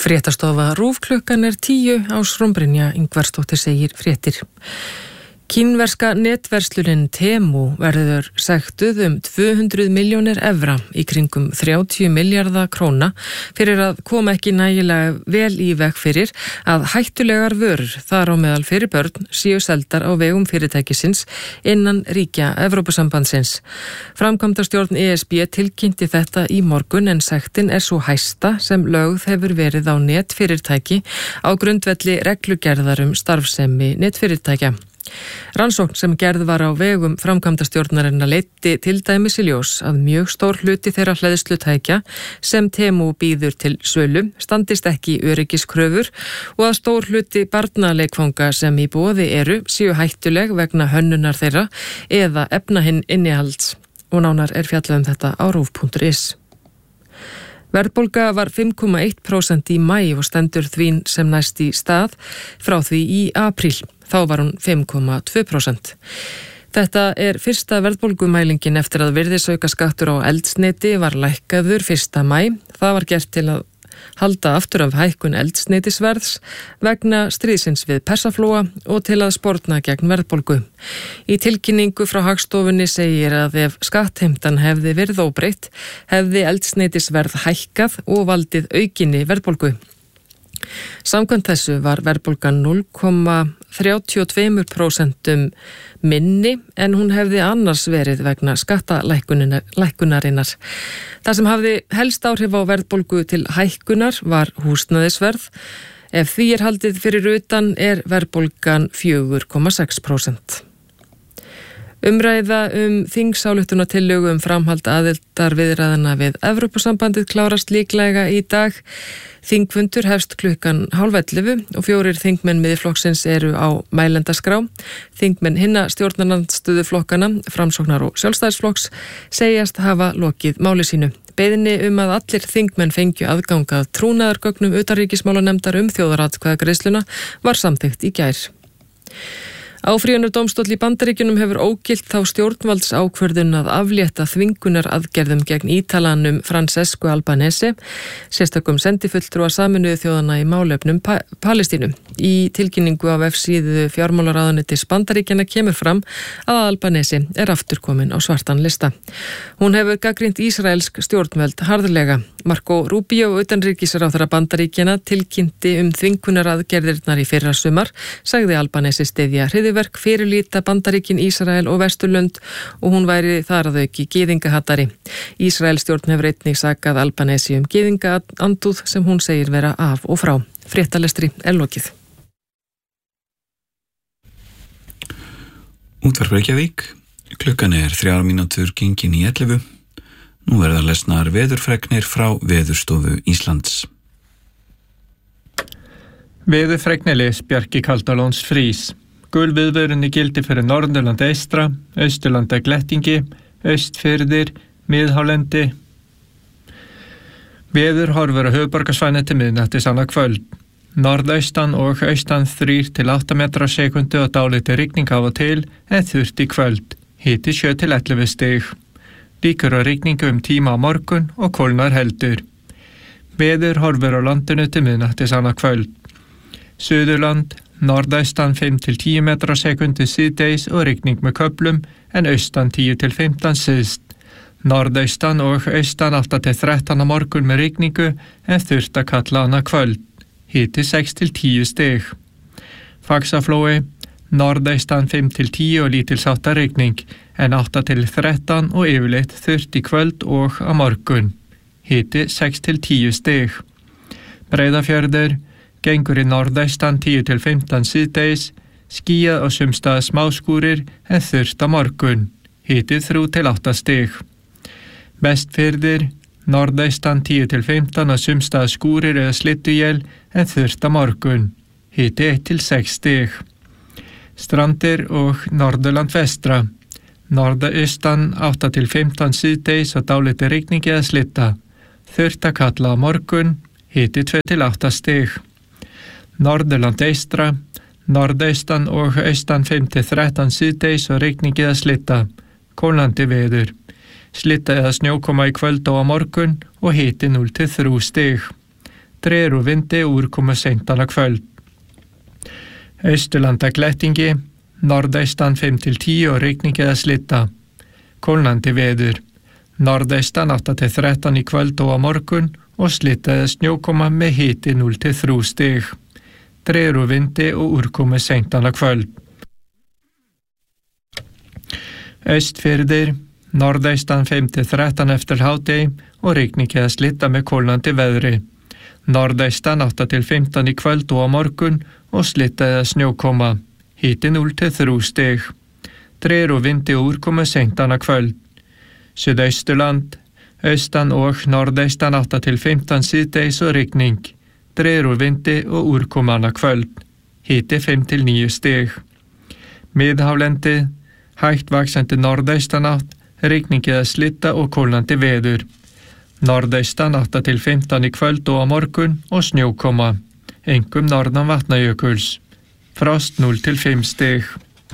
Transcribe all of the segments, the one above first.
Fréttastofa RÚV klukkan 10 Ásrún Brynja Ingvarsdóttir segir fréttir. Kínverska netverslunin Temu verður sektuð 200 milljónir evra í kringum 30 milljarða króna fyrir að koma ekki nægilega vel í veg fyrir að hættulegar vörur þar á meðal fyrir börn séu seldar á vegum fyrirtækisins innan ríkja Evrópusambandsins. Framkvæmdastjórn ESB tilkynnti þetta í morgun en sektin svo hæsta sem lögð hefur verið á netfyrirtæki á grundvelli reglugerðar starfsemi netfyrirtækja. Rannsókn sem gerð var á vegum framkvæmdastjórnarinnar leiddi til dæmis í ljós að mjög stór hluti þeirra hleðslutækja sem Temu býður til sölu standist ekki öryggiskröfur og að stór hluti barnaleikfanga sem í boði séu hættuleg vegna hönnunar þeirra eða efnahinn innihalds. Og nánar fjallað þetta á rúv.is. Verðbólga var 5,1% í maí og stendur því sem næst í stað frá því í apríl. Þá var hún 5,2%. Þetta fyrsta verðbólgumælingin eftir að virðisaukaskattur á eldsneyti var lækkaður 1. maí. Það var gert til að halda aftur af hækkun eldsneytisverðs vegna stríðsins við Persaflóa og til að sporna gegn verðbólgu. Í tilkynningu frá Hagstofunni segir að ef skattheimtan hefði verið óbreytt, hefði eldsneytisverð hækkað og valdið aukinni verðbólgu. Samkvæmt þessu var verðbólgan 0,32% minni en hún hefði annars verið vegna skattalækkunarinnar. Það sem hafði helst áhrif á verðbólgu til hækkunar var húsnæðisverð. Ef því haldið fyrir utan verðbólgan 4,6%. Umræða þingsályktunartillögu framhald aðildarviðræðna við Evrópusambandið klárast líklega í dag. Þingfundur hefst klukkan 10:30 og 4 þingmenn Miðflokksins á mælendaskrá. Þingmenn hinna stjórnarandstöðuflokkana, Framsóknar og Sjálfstæðisflokks, segjast hafa lokið máli sínu. Beiðni að allir þingmenn fengju aðgang að trúnaðargögnum utanríkismálanefndar þjóðaratkvæðagreiðsluna var samþykkt í gær. Áfrýjunardómstóll í Bandaríkjunum hefur ógilt þá stjórnvaldsákvörðun að aflétta þvingunaraðgerðum gegn Ítalanum Francesco Albanese, sérstakum sendifulltrúa Sameinuðu þjóðanna í málefnum Palestínu. Í tilkynningu á vefsíðu fjármálaráðuneytis Bandaríkjanna kemur fram að Albanese aftur komin á svartan lista. Hún hefur gagnrýnt ísraelsk stjórnvöld harðlega. Marco Rubio, utanríkisráðherra Bandaríkjanna, tilkynnti þvingunaraðgerðirnar í fyrrasumar, sagði Albanese styðja hryðjuverk, fyrirlíta Bandaríkin, Ísrael og Vesturlönd og hún væri þar að auki gyðingahattari. Ísraelstjórn hefur einnig sakað Albanese gyðingaandúð sem hún segir vera af og frá. Fréttalestri lokið. Útvarp Reykjavík, klukkan 3 mínútur gengin í 11. Nú verða lesnar veðurfregnir frá Veðurstofu Íslands. Veðurfregnir Bjarki Kaldalóns Frís. Gul viðvörun gildi fyrir Norðurland eystra, Austurland glettingi, Austfirðir, Miðhálendi. Veður horfur á höfuðborgarsvæðinu til miðnættis annað kvöld. Norðaustan og austan 3 til 8 metrar á sekundu og dálítil rigning af og til en þurrt í kvöld. Hiti 7 til 11 stig. Líkur á rigningu tíma á morgun og kólnar heldur. Veður horfur á landinu til miðnættis annað kvöld. Suðurland, norðaustan 5 til 10 metrar á sekundu síðdegis og rigning með köflum en austan 10 til 15 syðst. Norðaustan og austan 8 til 13 á morgun með rigningu en þurrt að kalla annað kvöld. Hiti 6 til 10 stig. Faxaflói, norðaustan 5 til 10 og lítilsháttar rigning en 8 til 13 og yfirleitt þurrt í kvöld og á morgun. Hiti 6 til 10 stig. Breiðafjörður, gengur í norðaustan 10 til 15 síðdegis, skýjað og sumstaðar smáskúrir en þurrt á morgun. Hiti 3 til 8 stig. Vestfirðir, norðaustan 10 til 15 og sumstaðar skúrir eða slydduél en þurrt á morgun. Hiti 1 til 6 stig. Strandir og Norðurland vestra. Norðaustan 8 til 15 síðdegis og dálítil rigning eða slydda. Þurrt að kalla á morgun. Hiti 2 til 8 stig. Norðurland eystra. Norðaustan og austan 5 til 13 síðdegis og rigning eða slydda. Kólnandi veður. Slydda eða snjókoma í kvöld og á morgun og hiti 0 til 3 stig. dregur úr vindi og úrkomu seint annað kvöld. Austurlanda glettingi, norðaustan 5-10 og rigning eða slydda. Kólnandi veður. Norðaustan 8-13 í kvöld og á morgun og slydda eða snjókoma með hiti 0-3 stig. Dregur úr vindi og úrkomu seint annað kvöld. Austfirðir, norðaustan 5-13 eftir hádegi og rigning eða slydda með kólnandi veðri. Norðaustan 8-15 í kvöld og á morgun og slydda eða snjókoma. Hiti 0-3 stig. Dregur úr vindi og úrkomu seint annað kvöld. Suðausturland, austan og norðaustan 8-15 síðdegis og rigning. Dregur úr vindi og úrkomu annað kvöld. Hiti 5-9 stig. Miðhálendi, hægt vaxandi norðaustanátt, rigning eða slydda og kólnandi veður. Norðaustan 8-15 í kvöld og á morgun og snjókoma. Einkum norðan Vatnajökuls. Frost 0-5 stig.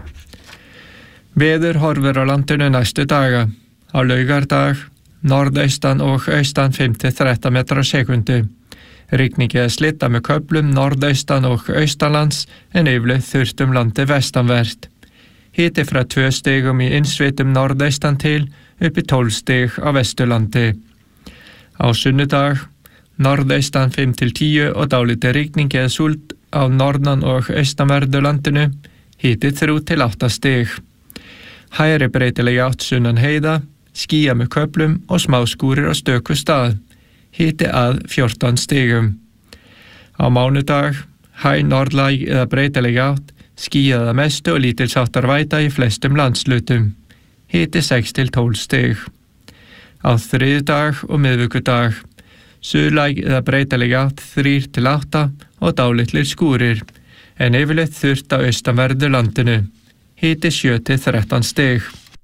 Veður horfir á landinu næstu daga. Á laugardag, norðaustan og austan 5-13 metrar á sekundu. Rigning eða slydda með köflum norðaustan og austanlands en yfirleitt þurrt landið vestanvert. Hiti frá 2 stigum í innsveitum norðaustan til upp í 12 stig á Vesturlandi. Á sunnudag, norðaustan 5-10 og dálítið rigning eða súld á norðan og austanverðu landinu, hiti 3-8 stig. Hægri breytileg átt sunnan heiða, skýja með köflum og smáskúrir á stöku stað, hiti að 14 stigum. Á mánudag, hæg norðlæg eða breytileg átt, skýjað að mestu og lítilsháttar væta í flestum landslutum, hiti 6-12 stig. Á þriðjudag og miðvikudag, suðlæg eða breytileg átt 3-8 og dálitlir skúrir, en yfirleitt þurrt á austanverðu landinu, hiti 7-13 stig.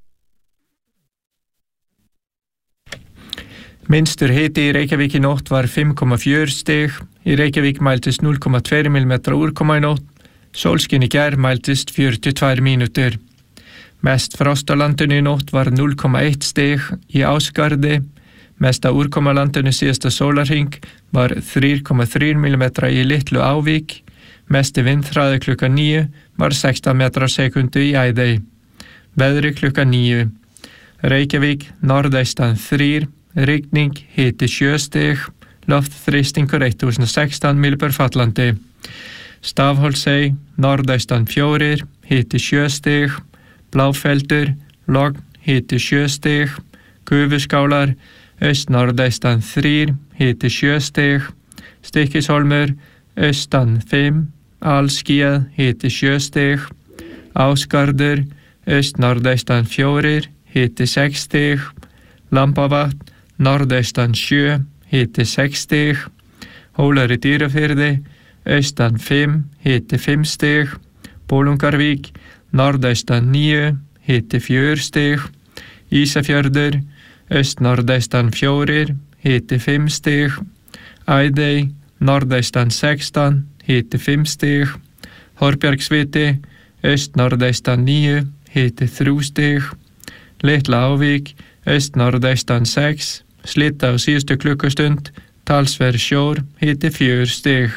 Minnstur hiti í Reykjavík í nótt var 5,4 stig, í Reykjavík mæltist 0,2 mm úrkoma í nótt, sólskin í gær mæltist 42 mínútur. Mest frost á landinu í nótt var 0,1 stig í Ásgarði, mesta úrkoma á landinu síðasta sólarhring var 3,3 mm í Litlu Ávík, mesti vindhraði klukkan 9 var 16 metrar á sekundu í Æðey. Veðri klukkan 9. Reykjavík, norðaustan 3, rigning, hiti 7 stig, loftþrýstingur 1016 millibör fallandi. Stafholtsey, norðaustan 4, hiti 7 stig, Bláfeldur, logn, hiti 7 stig, Gufuskálar, aust-norðaustan 3, hiti 7 stig, Stykkishólmur, austan 5, alskýjað, hiti 7 stig, Ásgarður, aust-norðaustan 4, hiti 6 stig, Lambavatn, norðaustan 7, hiti 6 stig, Hólar í Dýrafirði, austan 5, hiti 5 stig, Bolungarvík, norðaustan 9, hiti 4 stig, Ísafjörður, aust-norðaustan 4, hiti 5 stig, Æðey, norðaustan 16, hiti 5 stig, Horbjargsviti, aust-norðaustan 9, hiti 3 stig, Litla Ávík, aust-norðaustan 6, slydda á síðustu klukkustund, talsverð sjór, hiti 4 stig.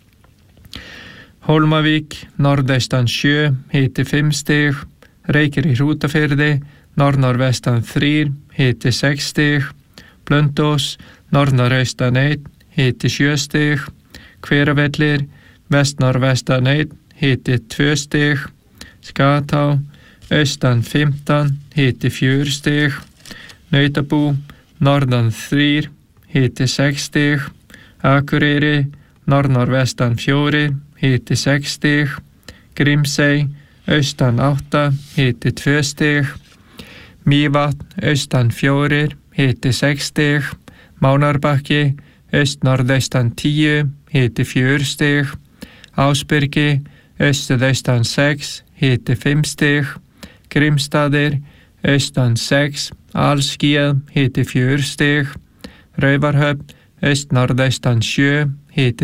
Hólmavík, norðaustan 7, hiti 5 stig, Reykir í Hrútafirði, norðnorðvestan 3, hiti 6 stig, Blöndós, norðnorðaustan 1, hiti 7 stig, Hveravellir, vestnorðvestan 1, hiti 2 stig, Skatá, austan 15, hiti 4 stig, Nautabú, norðan 3, hiti 6 stig, Akureyri, norðnorðvestan 4, hiti 6 stig, Grímsey, austan 8, hiti 2 stig, Mývatn, austan 4, hiti 6 stig, Mánarbakki, aust-norðaustan 10, hiti 4 stig, Ásbyrgi, austan 6, hiti 5 stig, Grímsstaðir, austan 6, alskýjað, hiti 4 stig, Raufarhöfn, aust-norðaustan 7, hiti